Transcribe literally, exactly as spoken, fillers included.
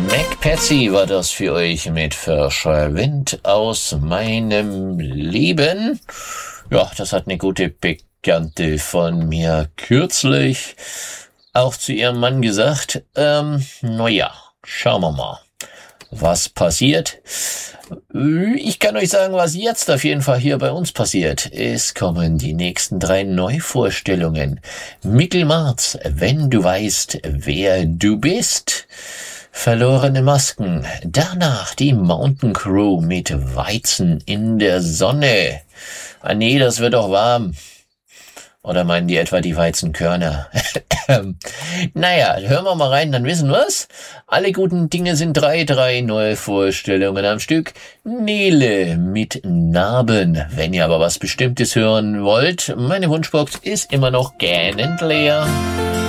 MacPatsy war das für euch mit Verschwind aus meinem Leben. Ja, das hat eine gute Bekannte von mir kürzlich auch zu ihrem Mann gesagt. Ähm, naja, schauen wir mal, was passiert. Ich kann euch sagen, was jetzt auf jeden Fall hier bei uns passiert. Es kommen die nächsten drei Neuvorstellungen. Mittelmärz, wenn du weißt, wer du bist. Verlorene Masken. Danach die Mountain Crew mit Weizen in der Sonne. Ah nee, das wird doch warm. Oder meinen die etwa die Weizenkörner? Naja, hören wir mal rein, dann wissen wir's. Alle guten Dinge sind drei, drei neue Vorstellungen am Stück. Nele mit Narben. Wenn ihr aber was Bestimmtes hören wollt, meine Wunschbox ist immer noch gähnend leer.